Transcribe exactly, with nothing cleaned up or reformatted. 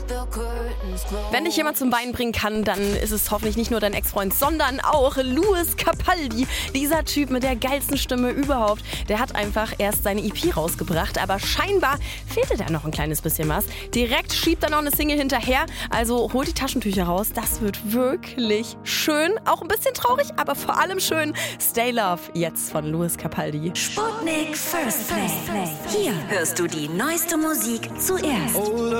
Wenn dich jemand zum Weinen bringen kann, dann ist es hoffentlich nicht nur dein Ex-Freund, sondern auch Lewis Capaldi. Dieser Typ mit der geilsten Stimme überhaupt. Der hat einfach erst seine E P rausgebracht, aber scheinbar fehlte da noch ein kleines bisschen was. Direkt schiebt er noch eine Single hinterher, also holt die Taschentücher raus. Das wird wirklich schön, auch ein bisschen traurig, aber vor allem schön. Stay Love, jetzt von Lewis Capaldi. Sputnik First Play. Hier hörst du die neueste Musik zuerst.